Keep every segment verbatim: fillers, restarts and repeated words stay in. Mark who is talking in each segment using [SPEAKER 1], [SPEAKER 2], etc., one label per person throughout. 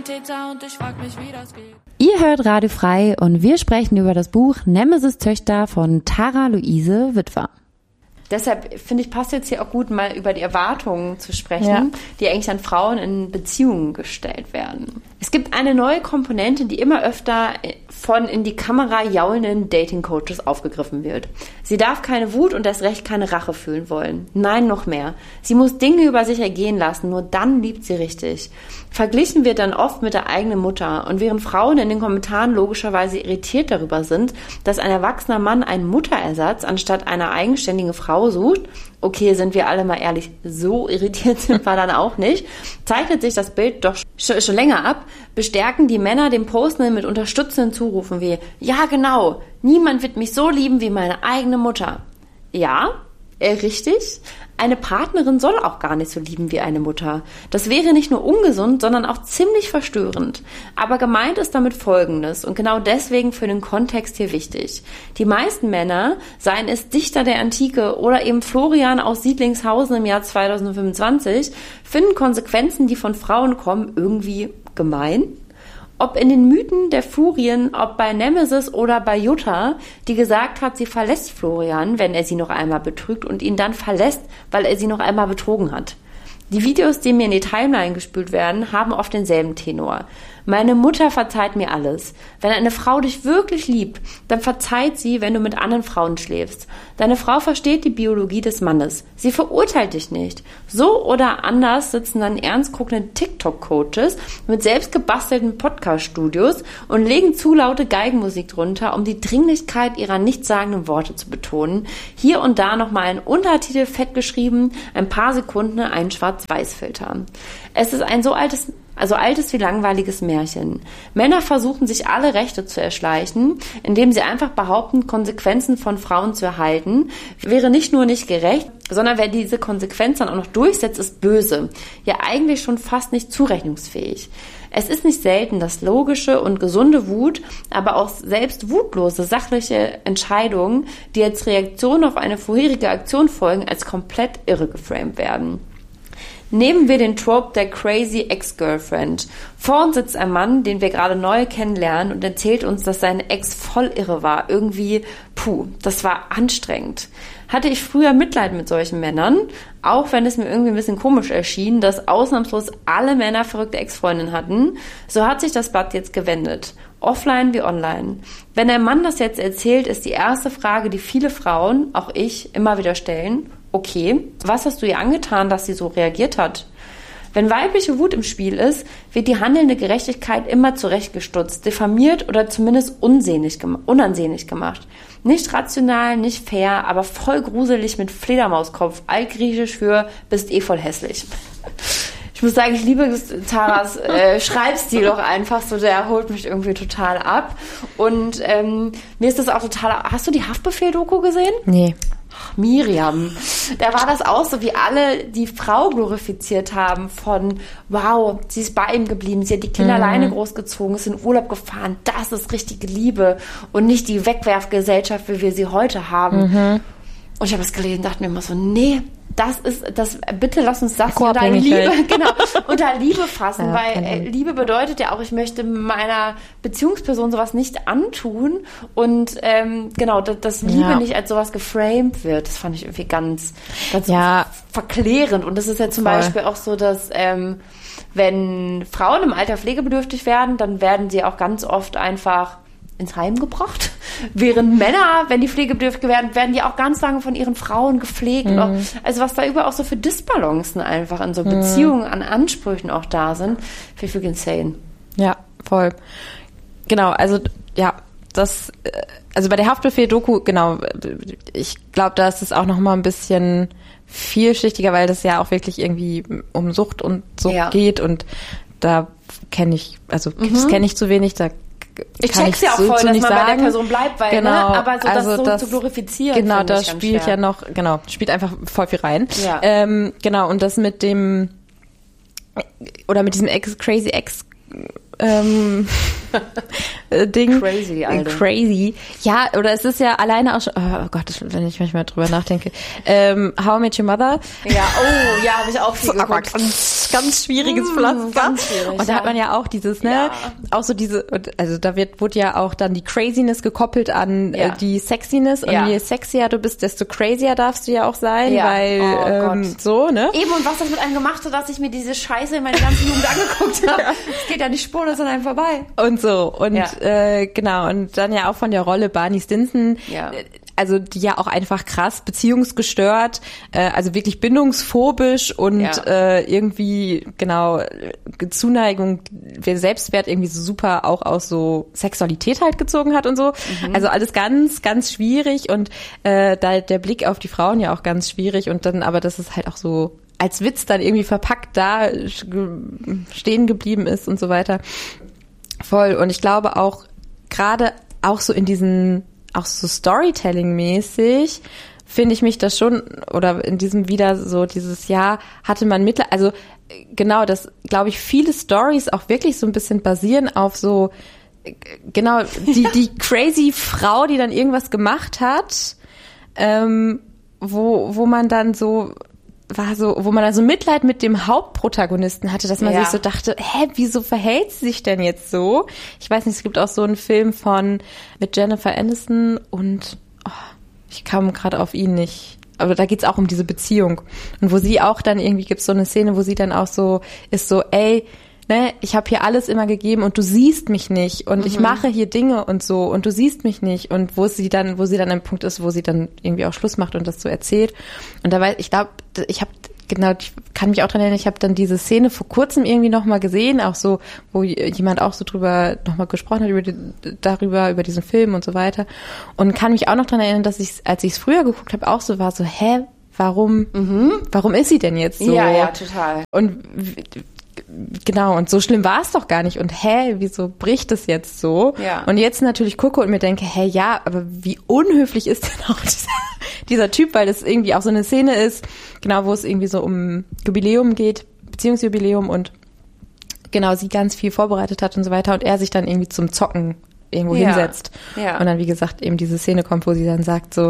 [SPEAKER 1] Sanitäter und ich frag mich, wie das geht.
[SPEAKER 2] Ihr hört Radio Frei und wir sprechen über das Buch Nemesis Töchter von Tara Luise Witwer. Deshalb finde ich, passt jetzt hier auch gut, mal über die Erwartungen zu sprechen, ja. die eigentlich an Frauen in Beziehungen gestellt werden. Es gibt eine neue Komponente, die immer öfter von in die Kamera jaulenden Dating-Coaches aufgegriffen wird. Sie darf keine Wut und erst recht keine Rache fühlen wollen. Nein, noch mehr. Sie muss Dinge über sich ergehen lassen, nur dann liebt sie richtig. Verglichen wird dann oft mit der eigenen Mutter. Und während Frauen in den Kommentaren logischerweise irritiert darüber sind, dass ein erwachsener Mann einen Mutterersatz anstatt einer eigenständigen Frau sucht, okay, sind wir alle mal ehrlich, so irritiert sind wir dann auch nicht, zeichnet sich das Bild doch schon, schon länger ab, bestärken die Männer den Postenden mit unterstützenden Zurufen wie, ja genau, niemand wird mich so lieben wie meine eigene Mutter. Ja, äh, richtig. Eine Partnerin soll auch gar nicht so lieben wie eine Mutter. Das wäre nicht nur ungesund, sondern auch ziemlich verstörend. Aber gemeint ist damit Folgendes und genau deswegen für den Kontext hier wichtig. Die meisten Männer, seien es Dichter der Antike oder eben Florian aus Siedlingshausen im Jahr zweitausendfünfundzwanzig, finden Konsequenzen, die von Frauen kommen, irgendwie gemein. Ob in den Mythen der Furien, ob bei Nemesis oder bei Jutta, die gesagt hat, sie verlässt Florian, wenn er sie noch einmal betrügt und ihn dann verlässt, weil er sie noch einmal betrogen hat. Die Videos, die mir in die Timeline gespült werden, haben oft denselben Tenor. Meine Mutter verzeiht mir alles. Wenn eine Frau dich wirklich liebt, dann verzeiht sie, wenn du mit anderen Frauen schläfst. Deine Frau versteht die Biologie des Mannes. Sie verurteilt dich nicht. So oder anders sitzen dann ernst guckende TikTok-Coaches mit selbst gebastelten Podcast-Studios und legen zu laute Geigenmusik drunter, um die Dringlichkeit ihrer nichtssagenden Worte zu betonen. Hier und da nochmal ein Untertitel fett geschrieben, ein paar Sekunden ein Schwarz-Weiß-Filter. Es ist ein so altes Also altes wie langweiliges Märchen. Männer versuchen sich alle Rechte zu erschleichen, indem sie einfach behaupten, Konsequenzen von Frauen zu erhalten, wäre nicht nur nicht gerecht, sondern wer diese Konsequenz dann auch noch durchsetzt, ist böse. Ja, eigentlich schon fast nicht zurechnungsfähig. Es ist nicht selten, dass logische und gesunde Wut, aber auch selbst wutlose, sachliche Entscheidungen, die als Reaktion auf eine vorherige Aktion folgen, als komplett irre geframed werden. Nehmen wir den Trope der crazy Ex-Girlfriend. Vor uns sitzt ein Mann, den wir gerade neu kennenlernen und erzählt uns, dass seine Ex voll irre war. Irgendwie, puh, das war anstrengend. Hatte ich früher Mitleid mit solchen Männern, auch wenn es mir irgendwie ein bisschen komisch erschien, dass ausnahmslos alle Männer verrückte Ex-Freundinnen hatten, so hat sich das Blatt jetzt gewendet. Offline wie online. Wenn ein Mann das jetzt erzählt, ist die erste Frage, die viele Frauen, auch ich, immer wieder stellen: Okay, was hast du ihr angetan, dass sie so reagiert hat? Wenn weibliche Wut im Spiel ist, wird die handelnde Gerechtigkeit immer zurechtgestutzt, diffamiert oder zumindest unsehnlich gem- unansehnlich gemacht. Nicht rational, nicht fair, aber voll gruselig mit Fledermauskopf, altgriechisch für bist eh voll hässlich. Ich muss sagen, ich liebe Taras äh, Schreibstil doch einfach so, der holt mich irgendwie total ab. Und ähm, mir ist das auch total... Hast du die Haftbefehl-Doku gesehen? Nee.
[SPEAKER 1] Ach, Miriam, da war das auch so, wie alle die Frau glorifiziert haben von, wow, sie ist bei ihm geblieben, sie hat die Kinder mhm. alleine großgezogen, ist in Urlaub gefahren, das ist richtige Liebe und nicht die Wegwerfgesellschaft, wie wir sie heute haben. Mhm. Und ich habe es gelesen und dachte mir immer so, nee, das ist, das, bitte lass uns das unter Liebe, genau, unter Liebe fassen, ja, weil äh, Liebe bedeutet ja auch, ich möchte meiner Beziehungsperson sowas nicht antun und ähm, genau, dass, dass Liebe ja. nicht als sowas geframed wird, das fand ich irgendwie ganz, ganz ja. verklärend. Und das ist ja zum Voll. Beispiel auch so, dass ähm, wenn Frauen im Alter pflegebedürftig werden, dann werden sie auch ganz oft einfach ins Heim gebracht. Während Männer, wenn die pflegebedürftig werden, werden die auch ganz lange von ihren Frauen gepflegt. Mhm. Auch, also was da überall auch so für Disbalancen einfach in so mhm. Beziehungen an Ansprüchen auch da sind, finde ich wirklich insane.
[SPEAKER 2] Ja, voll. Genau, also ja, das, also bei der Haftbefehl-Doku, genau, ich glaube, da ist es auch noch mal ein bisschen vielschichtiger, weil das ja auch wirklich irgendwie um Sucht und so ja. geht und da kenne ich, also mhm. das kenne ich zu wenig, da
[SPEAKER 1] Ich check's ja auch
[SPEAKER 2] so,
[SPEAKER 1] voll,
[SPEAKER 2] so
[SPEAKER 1] dass man
[SPEAKER 2] sagen.
[SPEAKER 1] bei der Person bleibt, weil,
[SPEAKER 2] genau,
[SPEAKER 1] ne? Aber so
[SPEAKER 2] also
[SPEAKER 1] das so
[SPEAKER 2] das,
[SPEAKER 1] zu glorifizieren,
[SPEAKER 2] genau, da
[SPEAKER 1] ich
[SPEAKER 2] spielt
[SPEAKER 1] schwer.
[SPEAKER 2] ja noch, genau, spielt einfach voll viel rein.
[SPEAKER 1] Ja.
[SPEAKER 2] Ähm, genau, und das mit dem, oder mit diesem Ex, Crazy Ex
[SPEAKER 3] ähm, Ding.
[SPEAKER 1] Crazy, Alter.
[SPEAKER 3] Crazy. Ja, oder es ist ja alleine auch schon, oh Gott, wenn ich manchmal drüber nachdenke. Ähm, How I Met Your Mother.
[SPEAKER 1] Ja, oh, ja, habe ich auch viel
[SPEAKER 3] Aber
[SPEAKER 1] geguckt.
[SPEAKER 3] ganz, ganz schwieriges
[SPEAKER 1] Mm,
[SPEAKER 3] Pflaster.
[SPEAKER 1] ganz schwierig,
[SPEAKER 3] und da
[SPEAKER 1] ja.
[SPEAKER 3] hat man ja auch dieses, ne,
[SPEAKER 1] Ja.
[SPEAKER 3] auch so diese, also da wird, wurde ja auch dann die Craziness gekoppelt an
[SPEAKER 1] Ja.
[SPEAKER 3] äh, die Sexiness. Und
[SPEAKER 1] Ja.
[SPEAKER 3] je sexier du bist, desto crazier darfst du ja auch sein,
[SPEAKER 1] Ja.
[SPEAKER 3] weil
[SPEAKER 1] Oh
[SPEAKER 3] ähm,
[SPEAKER 1] Gott.
[SPEAKER 3] so, ne?
[SPEAKER 1] Eben, und was das mit einem gemacht hat, dass ich mir diese Scheiße in meiner ganzen Jugend angeguckt habe. Es geht ja nicht spurlos an einem vorbei.
[SPEAKER 3] Und so. Und
[SPEAKER 1] Ja.
[SPEAKER 3] äh, genau, und dann ja auch von der Rolle Barney Stinson,
[SPEAKER 1] Ja.
[SPEAKER 3] äh, also die ja auch einfach krass beziehungsgestört, äh, also wirklich bindungsphobisch und
[SPEAKER 1] Ja.
[SPEAKER 3] äh, irgendwie, genau, äh, Zuneigung, wer Selbstwert irgendwie so super auch aus so Sexualität halt gezogen hat und so.
[SPEAKER 1] Mhm.
[SPEAKER 3] Also alles ganz, ganz schwierig und äh, da der Blick auf die Frauen ja auch ganz schwierig und dann, aber das ist halt auch so als Witz dann irgendwie verpackt da stehen geblieben ist und so weiter. Voll. Und ich glaube auch, gerade auch so in diesen, auch so Storytelling-mäßig, finde ich mich das schon, oder in diesem wieder so dieses Jahr hatte man Mittel, also genau, das glaube ich, viele Stories auch wirklich so ein bisschen basieren auf so, genau, die, die crazy Frau, die dann irgendwas gemacht hat, ähm, wo, wo man dann so, war so, wo man also Mitleid mit dem Hauptprotagonisten hatte, dass man
[SPEAKER 1] Ja.
[SPEAKER 3] sich so dachte, hä, wieso verhält sie sich denn jetzt so? Ich weiß nicht, es gibt auch so einen Film von, mit Jennifer Aniston und, oh, ich kam gerade auf ihn nicht, aber da geht's auch um diese Beziehung. Und wo sie auch dann irgendwie, gibt's so eine Szene, wo sie dann auch so, ist so, ey, ne, ich habe hier alles immer gegeben und du siehst mich nicht und mhm. ich mache hier Dinge und so und du siehst mich nicht und wo sie dann, wo sie dann am Punkt ist, wo sie dann irgendwie auch Schluss macht und das so erzählt. Und da weiß ich glaube, ich habe genau, ich kann mich auch dran erinnern, ich habe dann diese Szene vor kurzem irgendwie nochmal gesehen, auch so, wo jemand auch so drüber nochmal gesprochen hat, über die, darüber, über diesen Film und so weiter. Und kann mich auch noch dran erinnern, dass ich, als ich es früher geguckt habe, auch so war, so, hä, warum, mhm. warum ist sie denn jetzt so?
[SPEAKER 1] Ja, ja, total.
[SPEAKER 3] Und genau, und so schlimm war es doch gar nicht. Und hä, wieso bricht es jetzt so?
[SPEAKER 1] Ja.
[SPEAKER 3] Und jetzt natürlich gucke und mir denke, hä, ja, aber wie unhöflich ist denn auch dieser, dieser Typ, weil das irgendwie auch so eine Szene ist, genau, wo es irgendwie so um Jubiläum geht, Beziehungsjubiläum und genau, sie ganz viel vorbereitet hat und so weiter und er sich dann irgendwie zum Zocken irgendwo
[SPEAKER 1] Ja.
[SPEAKER 3] hinsetzt.
[SPEAKER 1] Ja.
[SPEAKER 3] Und dann, wie gesagt, eben diese Szene kommt, wo sie dann sagt so,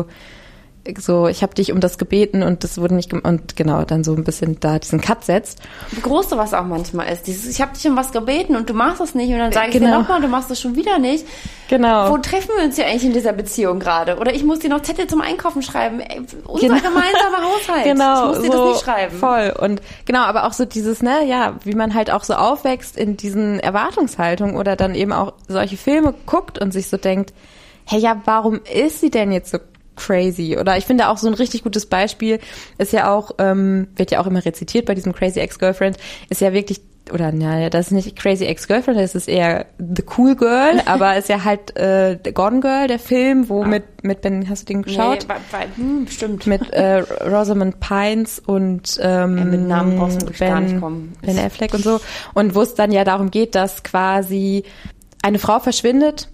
[SPEAKER 3] so, ich habe dich um das gebeten und das wurde nicht, gem- und genau, dann so ein bisschen da diesen Cut setzt.
[SPEAKER 1] Wie groß sowas auch manchmal ist. Dieses, ich habe dich um was gebeten und du machst das nicht und dann sage ich
[SPEAKER 3] Genau.
[SPEAKER 1] dir nochmal, du machst das schon wieder nicht.
[SPEAKER 3] Genau.
[SPEAKER 1] Wo treffen wir uns ja eigentlich in dieser Beziehung gerade? Oder ich muss dir noch Zettel zum Einkaufen schreiben. Ey, unser
[SPEAKER 3] Genau.
[SPEAKER 1] gemeinsamer Haushalt.
[SPEAKER 3] Genau,
[SPEAKER 1] ich muss dir
[SPEAKER 3] so
[SPEAKER 1] das nicht schreiben.
[SPEAKER 3] Voll. Und genau, aber auch so dieses, ne, ja, wie man halt auch so aufwächst in diesen Erwartungshaltungen oder dann eben auch solche Filme guckt und sich so denkt, hey, ja, warum ist sie denn jetzt so crazy? Oder ich finde auch so ein richtig gutes Beispiel ist ja auch, ähm, wird ja auch immer rezitiert bei diesem Crazy Ex-Girlfriend, ist ja wirklich, oder naja, das ist nicht Crazy Ex-Girlfriend, das ist eher The Cool Girl, aber ist ja halt äh, Gone Girl, der Film, wo mit, mit Ben, hast du den geschaut?
[SPEAKER 1] Nee, bei, bei, hm, bestimmt.
[SPEAKER 3] Mit äh, Rosamund Pines und ähm,
[SPEAKER 1] Ja, mit Namen brauchst du wirklich
[SPEAKER 3] ben,
[SPEAKER 1] gar nicht kommen.
[SPEAKER 3] Ben Affleck und so. Und wo es dann ja darum geht, dass quasi eine Frau verschwindet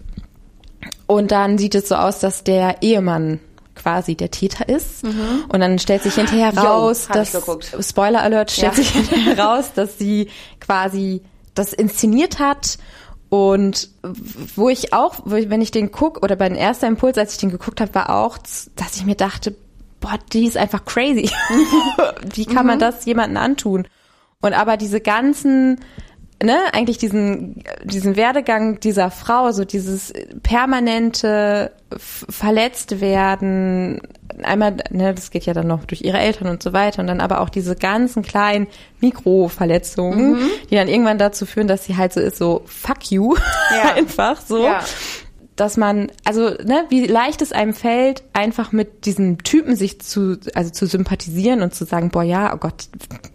[SPEAKER 3] und dann sieht es so aus, dass der Ehemann quasi der Täter ist. Mhm. Und dann stellt sich hinterher
[SPEAKER 1] Jo,
[SPEAKER 3] raus,
[SPEAKER 1] hab ich
[SPEAKER 3] dass,
[SPEAKER 1] geguckt.
[SPEAKER 3] Spoiler Alert, stellt
[SPEAKER 1] Ja.
[SPEAKER 3] sich hinterher raus, dass sie quasi das inszeniert hat. Und wo ich auch, wo ich, wenn ich den guck, oder mein erster Impuls, als ich den geguckt habe, war auch, dass ich mir dachte, boah, die ist einfach crazy. Wie kann man das jemandem antun? Und aber diese ganzen, ne, eigentlich diesen, diesen Werdegang dieser Frau, so dieses permanente f- verletzt werden, einmal, ne, das geht ja dann noch durch ihre Eltern und so weiter und dann aber auch diese ganzen kleinen Mikroverletzungen, mhm. die dann irgendwann dazu führen, dass sie halt so ist, so fuck you,
[SPEAKER 1] Ja.
[SPEAKER 3] einfach so.
[SPEAKER 1] Ja.
[SPEAKER 3] Dass man, also, ne, wie leicht es einem fällt, einfach mit diesem Typen sich zu, also zu sympathisieren und zu sagen, boah, ja, oh Gott,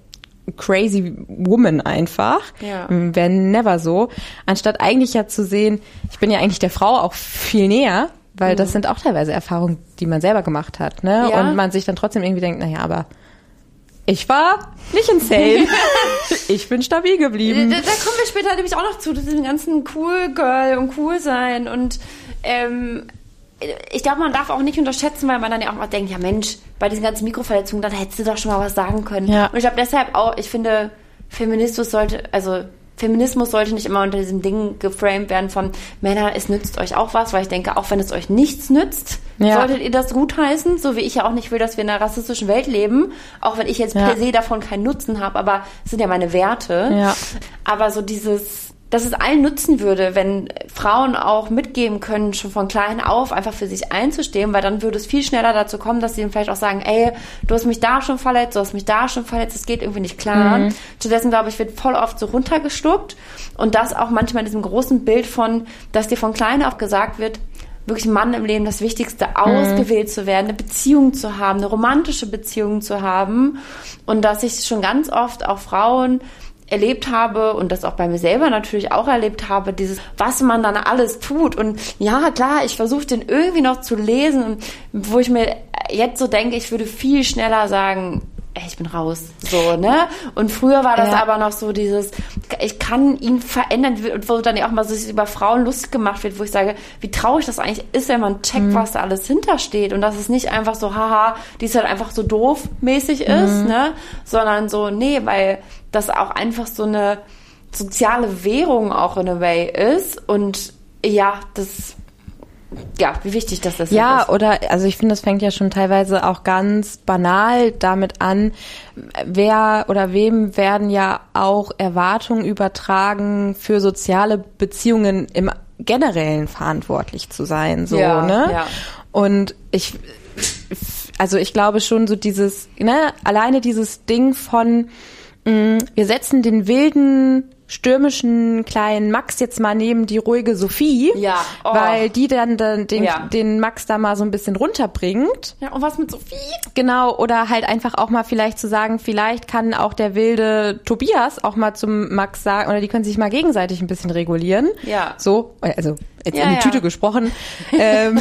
[SPEAKER 3] crazy woman einfach.
[SPEAKER 1] Ja.
[SPEAKER 3] Wäre never so. Anstatt eigentlich ja zu sehen, ich bin ja eigentlich der Frau auch viel näher, weil das sind auch teilweise Erfahrungen, die man selber gemacht hat, ne?
[SPEAKER 1] Ja.
[SPEAKER 3] Und man sich dann trotzdem irgendwie denkt, naja, aber ich war nicht insane. Ich bin stabil geblieben.
[SPEAKER 1] Da, da kommen wir später nämlich auch noch zu, diesem ganzen cool Girl und cool sein und ähm, ich glaube, man darf auch nicht unterschätzen, weil man dann ja auch mal denkt, ja Mensch, bei diesen ganzen Mikroverletzungen, dann hättest du doch schon mal was sagen können.
[SPEAKER 3] Ja.
[SPEAKER 1] Und ich glaube deshalb auch, ich finde, Feminismus sollte, also Feminismus sollte nicht immer unter diesem Ding geframed werden von Männer, es nützt euch auch was, weil ich denke, auch wenn es euch nichts nützt, ja. solltet ihr das gutheißen, so wie ich ja auch nicht will, dass wir in einer rassistischen Welt leben, auch wenn ich jetzt ja. per se davon keinen Nutzen habe, aber es sind ja meine Werte.
[SPEAKER 3] Ja.
[SPEAKER 1] Aber so dieses, dass es allen nutzen würde, wenn Frauen auch mitgeben können, schon von klein auf einfach für sich einzustehen, weil dann würde es viel schneller dazu kommen, dass sie dann vielleicht auch sagen, ey, du hast mich da schon verletzt, du hast mich da schon verletzt, das geht irgendwie nicht klar. Mhm. Stattdessen, glaube ich, wird voll oft so runtergeschluckt und das auch manchmal in diesem großen Bild von, dass dir von klein auf gesagt wird, wirklich ein Mann im Leben das Wichtigste, ausgewählt mhm. zu werden, eine Beziehung zu haben, eine romantische Beziehung zu haben und dass ich schon ganz oft auch Frauen erlebt habe und das auch bei mir selber natürlich auch erlebt habe, dieses, was man dann alles tut und ja, klar, ich versuche den irgendwie noch zu lesen, wo ich mir jetzt so denke, ich würde viel schneller sagen, ey, ich bin raus, so, ne? Und früher war das ja. aber noch so dieses, ich kann ihn verändern, und wo dann ja auch mal so über Frauen lustig gemacht wird, wo ich sage, wie traurig das eigentlich ist, wenn man checkt, mhm. was da alles hintersteht und dass es nicht einfach so, haha, die ist halt einfach so doof mäßig ist, mhm. ne? Sondern so, nee, weil das auch einfach so eine soziale Währung auch in a way ist und ja, das ja, wie wichtig das ist.
[SPEAKER 3] Ja, ist. Oder, also ich finde, das fängt ja schon teilweise auch ganz banal damit an, wer oder wem werden ja auch Erwartungen übertragen, für soziale Beziehungen im Generellen verantwortlich zu sein, so,
[SPEAKER 1] ja,
[SPEAKER 3] ne?
[SPEAKER 1] Ja.
[SPEAKER 3] Und ich, also ich glaube schon so dieses, ne, alleine dieses Ding von, mh, wir setzen den wilden, stürmischen kleinen Max jetzt mal neben die ruhige Sophie,
[SPEAKER 1] ja. oh.
[SPEAKER 3] weil die dann, dann den,
[SPEAKER 1] ja.
[SPEAKER 3] den Max da mal so ein bisschen runterbringt.
[SPEAKER 1] Ja, und was mit Sophie?
[SPEAKER 3] Genau, oder halt einfach auch mal vielleicht zu sagen, vielleicht kann auch der wilde Tobias auch mal zum Max sagen, oder die können sich mal gegenseitig ein bisschen regulieren.
[SPEAKER 1] Ja.
[SPEAKER 3] So, also jetzt
[SPEAKER 1] ja,
[SPEAKER 3] in die
[SPEAKER 1] ja.
[SPEAKER 3] Tüte gesprochen. ähm,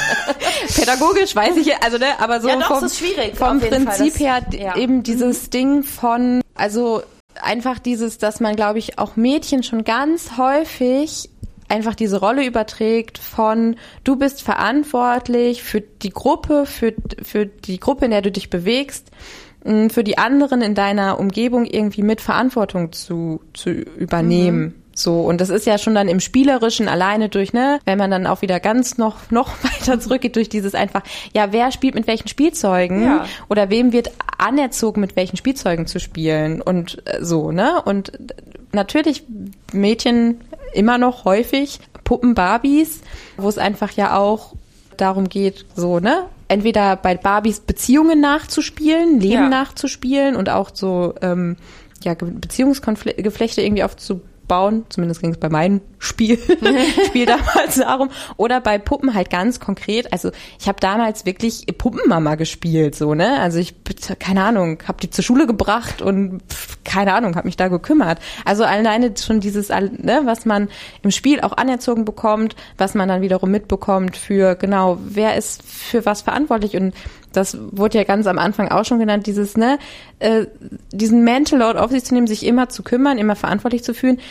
[SPEAKER 3] pädagogisch weiß ich ja, also ne, aber so
[SPEAKER 1] ja, doch,
[SPEAKER 3] vom,
[SPEAKER 1] ist schwierig,
[SPEAKER 3] vom Prinzip
[SPEAKER 1] das,
[SPEAKER 3] her
[SPEAKER 1] ja.
[SPEAKER 3] eben dieses mhm. Ding von, also einfach dieses, dass man, glaube ich, auch Mädchen schon ganz häufig einfach diese Rolle überträgt von, du bist verantwortlich für die Gruppe, für, für die Gruppe, in der du dich bewegst, für die anderen in deiner Umgebung irgendwie mit Verantwortung zu, zu übernehmen. Mhm. So, und das ist ja schon dann im Spielerischen alleine durch, ne, wenn man dann auch wieder ganz noch, noch weiter zurückgeht durch dieses einfach, ja, wer spielt mit welchen Spielzeugen
[SPEAKER 1] ja.
[SPEAKER 3] oder wem wird anerzogen, mit welchen Spielzeugen zu spielen und so, ne, und natürlich Mädchen immer noch häufig Puppen Barbies, wo es einfach ja auch darum geht, so, ne, entweder bei Barbies Beziehungen nachzuspielen, Leben ja. nachzuspielen und auch so, ähm, ja, Beziehungsgeflechte irgendwie aufzubauen, bauen, zumindest ging es bei meinem Spiel, Spiel damals darum, oder bei Puppen halt ganz konkret, also ich habe damals wirklich Puppenmama gespielt, so, ne, also ich, keine Ahnung, habe die zur Schule gebracht und pff, keine Ahnung, habe mich da gekümmert, also alleine schon dieses, ne, was man im Spiel auch anerzogen bekommt, was man dann wiederum mitbekommt für, genau, wer ist für was verantwortlich und das wurde ja ganz am Anfang auch schon genannt, dieses, ne, äh, diesen Mental Load auf sich zu nehmen, sich immer zu kümmern, immer verantwortlich zu fühlen.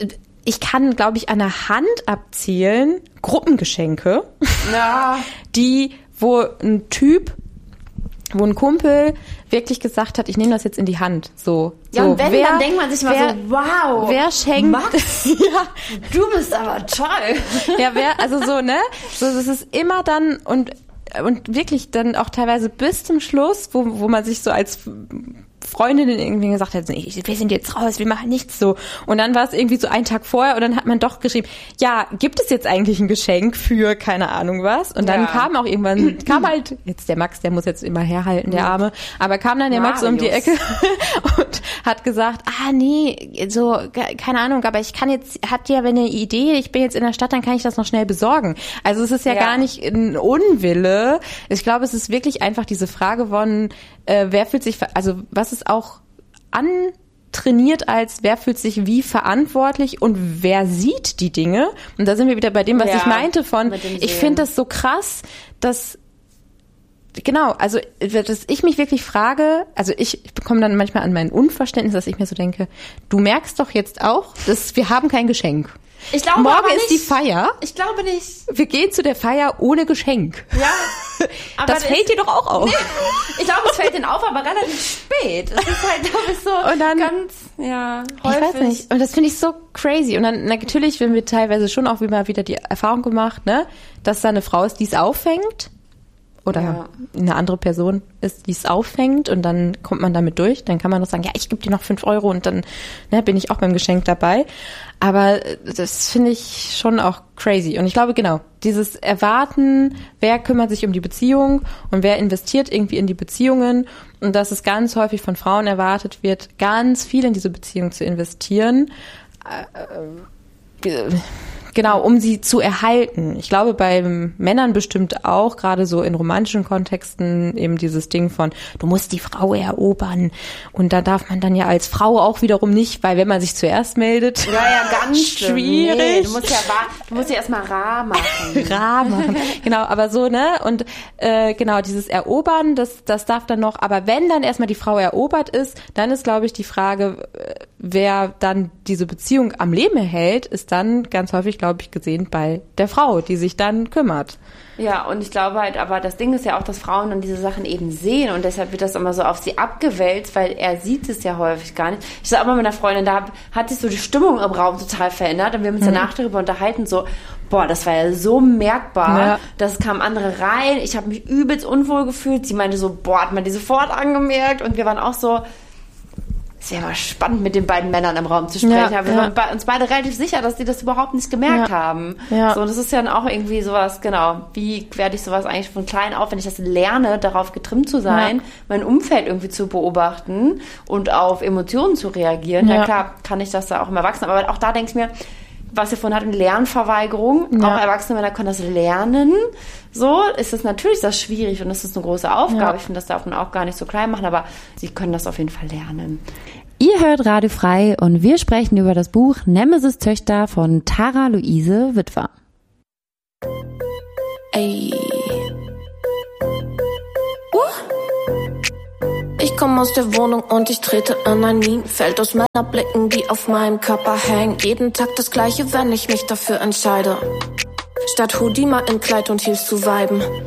[SPEAKER 3] Ich kann, glaube ich, an der Hand abzählen, Gruppengeschenke,
[SPEAKER 1] ja.
[SPEAKER 3] die, wo ein Typ, wo ein Kumpel wirklich gesagt hat, ich nehme das jetzt in die Hand, so.
[SPEAKER 1] Ja,
[SPEAKER 3] so,
[SPEAKER 1] und wenn,
[SPEAKER 3] wer,
[SPEAKER 1] dann denkt man sich mal
[SPEAKER 3] wer,
[SPEAKER 1] so, wow,
[SPEAKER 3] wer schenkt,
[SPEAKER 1] Max,
[SPEAKER 3] ja,
[SPEAKER 1] du bist aber toll.
[SPEAKER 3] Ja, wer, also so, ne, so, das ist immer dann, und und wirklich dann auch teilweise bis zum Schluss, wo, wo man sich so als Freundinnen irgendwie gesagt hat, wir sind jetzt raus, wir machen nichts so. Und dann war es irgendwie so ein Tag vorher und dann hat man doch geschrieben, ja, gibt es jetzt eigentlich ein Geschenk für keine Ahnung was? Und dann ja. kam auch irgendwann, kam halt, jetzt der Max, der muss jetzt immer herhalten, der Arme, aber kam dann der Max Marius. um die Ecke und hat gesagt, ah nee, so, keine Ahnung, aber ich kann jetzt, hat ja, wenn eine Idee, ich bin jetzt in der Stadt, dann kann ich das noch schnell besorgen. Also es ist ja, ja. gar nicht ein Unwille. Ich glaube, es ist wirklich einfach diese Frage von, äh, wer fühlt sich, also was ist auch antrainiert als, wer fühlt sich wie verantwortlich und wer sieht die Dinge. Und da sind wir wieder bei dem, was ja, ich meinte von, ich finde das so krass, dass, genau, also dass ich mich wirklich frage, also ich, ich bekomme dann manchmal an mein Unverständnis, dass ich mir so denke, du merkst doch jetzt auch, dass wir haben kein Geschenk.
[SPEAKER 1] Ich glaube
[SPEAKER 3] Morgen
[SPEAKER 1] aber
[SPEAKER 3] ist
[SPEAKER 1] nicht.
[SPEAKER 3] die Feier.
[SPEAKER 1] Ich glaube nicht.
[SPEAKER 3] Wir gehen zu der Feier ohne Geschenk.
[SPEAKER 1] Ja. Aber
[SPEAKER 3] das fällt dir doch auch auf.
[SPEAKER 1] Nee, ich glaube, es fällt denen auf, aber relativ spät. Das ist halt, glaube ich, so
[SPEAKER 3] und dann,
[SPEAKER 1] ganz... Ja,
[SPEAKER 3] häufig. Ich weiß nicht. Und das finde ich so crazy. Und dann natürlich, wenn wir teilweise schon auch immer wieder die Erfahrung gemacht, ne, dass da eine Frau ist, die es auffängt. Oder ja. eine andere Person ist, die es auffängt und dann kommt man damit durch. Dann kann man noch sagen, ja, ich gebe dir noch fünf Euro und dann ne, bin ich auch beim Geschenk dabei. Aber das finde ich schon auch crazy. Und ich glaube, genau, dieses Erwarten, wer kümmert sich um die Beziehung und wer investiert irgendwie in die Beziehungen und dass es ganz häufig von Frauen erwartet wird, ganz viel in diese Beziehung zu investieren. Äh, äh, Genau, um sie zu erhalten. Ich glaube, bei Männern bestimmt auch, gerade so in romantischen Kontexten, eben dieses Ding von, du musst die Frau erobern. Und da darf man dann ja als Frau auch wiederum nicht, weil wenn man sich zuerst meldet,
[SPEAKER 1] ja, ja, ganz
[SPEAKER 3] schwierig.
[SPEAKER 1] Nee, du musst ja, du musst ja erstmal rar machen.
[SPEAKER 3] rar machen. Genau, aber so, ne? Und äh, genau, dieses Erobern, das, das darf dann noch, aber wenn dann erstmal die Frau erobert ist, dann ist, glaube ich, die Frage, wer dann diese Beziehung am Leben erhält, ist dann ganz häufig, glaube ich, gesehen bei der Frau, die sich dann kümmert.
[SPEAKER 1] Ja, und ich glaube halt, aber das Ding ist ja auch, dass Frauen dann diese Sachen eben sehen und deshalb wird das immer so auf sie abgewälzt, weil er sieht es ja häufig gar nicht. Ich sag auch mal mit einer Freundin, da hat sich so die Stimmung im Raum total verändert und wir haben uns mhm. danach darüber unterhalten, so, boah, das war ja so merkbar, ja. dass kamen andere rein, ich habe mich übelst unwohl gefühlt, sie meinte so, boah, hat man die sofort angemerkt und wir waren auch so, es wäre mal spannend, mit den beiden Männern im Raum zu sprechen. Ja, aber wir ja. waren uns beide relativ sicher, dass die das überhaupt nicht gemerkt ja. haben. Ja. So, und das ist ja dann auch irgendwie sowas, genau, wie werde ich sowas eigentlich von klein auf, wenn ich das lerne, darauf getrimmt zu sein, ja. mein Umfeld irgendwie zu beobachten und auf Emotionen zu reagieren. Ja, ja klar, kann ich das da auch im Erwachsenen. Aber auch da denke ich mir, was wir vorhin hatten, Lernverweigerung. Ja. Auch erwachsene Männer können das lernen. So ist es natürlich das schwierig und das ist eine große Aufgabe. Ja. Ich finde, das darf man auch gar nicht so klein machen, aber sie können das auf jeden Fall lernen.
[SPEAKER 2] Ihr hört Radio Frei und wir sprechen über das Buch Nemesis Töchter von Tara Luise Witwer. Ey.
[SPEAKER 4] Ich komme aus der Wohnung und ich trete in ein Minenfeld aus meiner Blicken, die auf meinem Körper hängen. Jeden Tag das Gleiche, wenn ich mich dafür entscheide. Statt Hoodie mal in Kleid und Heels zu viben.